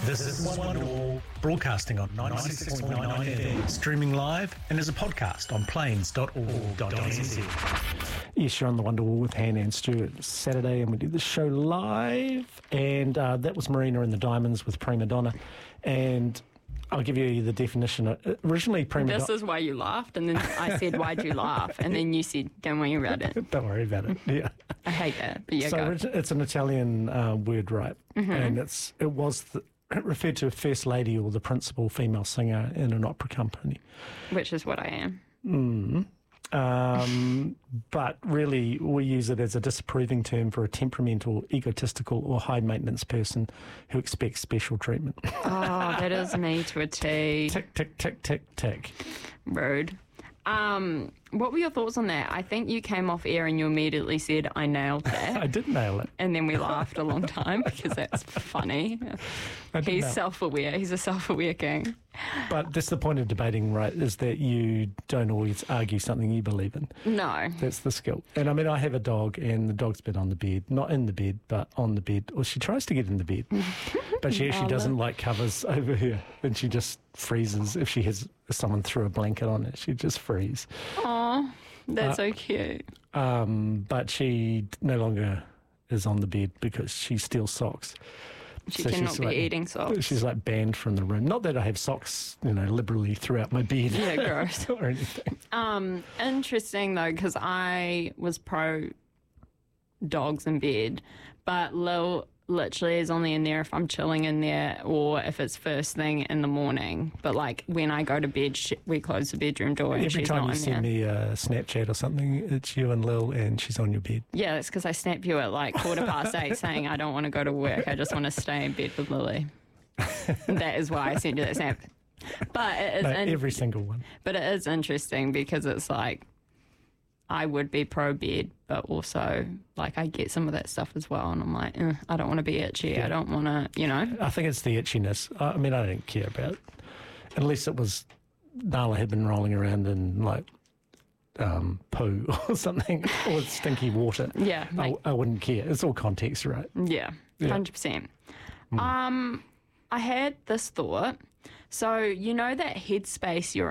This is Wonderwall, broadcasting on 96.9 FM, streaming live and as a podcast on plains.org.nz. Yes, you're on the Wonderwall with Hannah and Stuart. It's Saturday and we did the show live, and that was Marina and the Diamonds with Prima Donna. And I'll give you the definition. Originally, Prima Donna... This is why you laughed, and then I said, why'd you laugh? And then you said, don't worry about it. Don't worry about it, yeah. I hate that, but yeah, So go. it's an Italian word, right? Mm-hmm. And it referred to a first lady or the principal female singer in an opera company. Which is what I am. But really, we use it as a disapproving term for a temperamental, egotistical or high-maintenance person who expects special treatment. Oh, that is me to a T. Tick, tick, tick, tick, tick. Rude. What were your thoughts on that? I think you came off air and you immediately said, I nailed that. I did nail it. And then we laughed a long time because that's funny. He's self-aware. He's a self-aware king. But that's the point of debating, right, is that you don't always argue something you believe in. No. That's the skill. And I mean, I have a dog, and the dog's been on the bed. Not in the bed, but on the bed. Or she tries to get in the bed. But she actually doesn't like covers over her. And she just freezes if she has someone threw a blanket on it. She just freeze. Aw, that's so cute. But she no longer is on the bed because she steals socks. She So cannot she's be like- eating socks. She's like banned from the room. Not that I have socks, liberally throughout my bed. Yeah, gross. or anything. Interesting, though, because I was pro dogs in bed, but Lil literally is only in there if I'm chilling in there or if it's first thing in the morning. But, like, when I go to bed, we close the bedroom door and Every she's time not you in send there. me a Snapchat or something, it's you and Lil and she's on your bed. Yeah, it's because I snap you at, like, 8:15 saying I don't want to go to work. I just want to stay in bed with Lily. That is why I sent you that snap. But it is No, every single one. But it is interesting because it's like I would be pro bed, but also like I get some of that stuff as well, and I'm like, I don't want to be itchy. Yeah. I don't want to, I think it's the itchiness. I mean, I don't care about it. Unless it was Nala had been rolling around in like poo or something, or stinky water. Yeah, I wouldn't care. It's all context, right? Yeah, 100%. I had this thought. So you know that headspace you're